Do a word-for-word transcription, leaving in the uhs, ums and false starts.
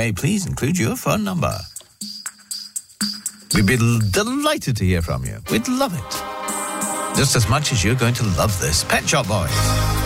may I please include your phone number? We'd be delighted to hear from you. We'd love it. Just as much as you're going to love this. Pet Shop Boys.